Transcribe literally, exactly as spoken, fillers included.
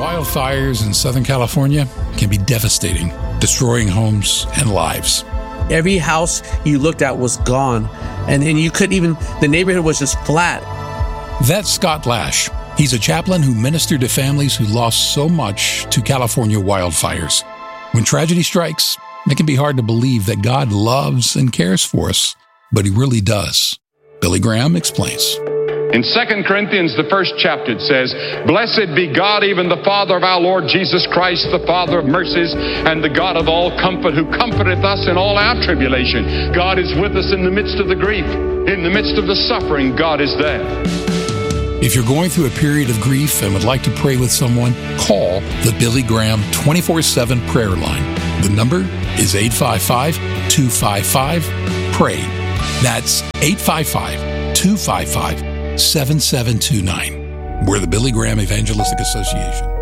Wildfires in Southern California can be devastating, destroying homes and lives. Every house you looked at was gone, and, and you couldn't even, the neighborhood was just flat. That's Scott Lash. He's a chaplain who ministered to families who lost so much to California wildfires. When tragedy strikes, it can be hard to believe that God loves and cares for us, but he really does. Billy Graham explains. In Second Corinthians, the first chapter, it says, "Blessed be God, even the Father of our Lord Jesus Christ, the Father of mercies, and the God of all comfort, who comforteth us in all our tribulation." God is with us in the midst of the grief. In the midst of the suffering, God is there. If you're going through a period of grief and would like to pray with someone, call the Billy Graham twenty-four seven prayer line. The number is eight five five, two five five, pray. That's eight five five, two five five, seven seven two nine. We're the Billy Graham Evangelistic Association.